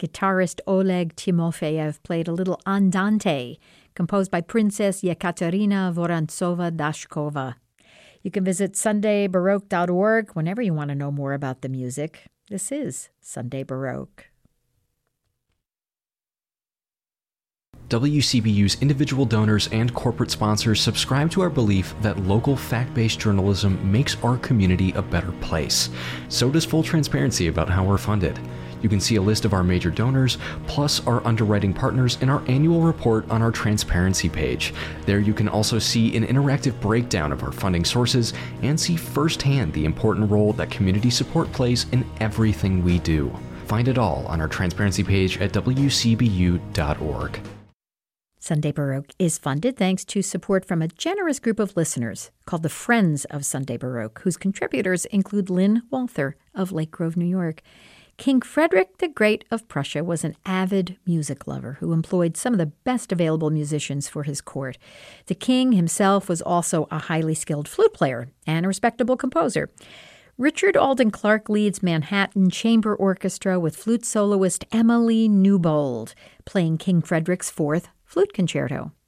guitarist Oleg Timofeyev played a little Andante, composed by Princess Yekaterina Vorontsova-Dashkova. You can visit SundayBaroque.org whenever you want to know more about the music. This is Sunday Baroque. WCBU's individual donors and corporate sponsors subscribe to our belief that local fact-based journalism makes our community a better place. So does full transparency about how we're funded. You can see a list of our major donors, plus our underwriting partners in our annual report on our transparency page. There you can also see an interactive breakdown of our funding sources and see firsthand the important role that community support plays in everything we do. Find it all on our transparency page at wcbu.org. Sunday Baroque is funded thanks to support from a generous group of listeners called the Friends of Sunday Baroque, whose contributors include Lynn Walther of Lake Grove, New York. King Frederick the Great of Prussia was an avid music lover who employed some of the best available musicians for his court. The king himself was also a highly skilled flute player and a respectable composer. Richard Alden Clark leads Manhattan Chamber Orchestra with flute soloist Emily Newbold, playing King Frederick's Fourth Flute Concerto.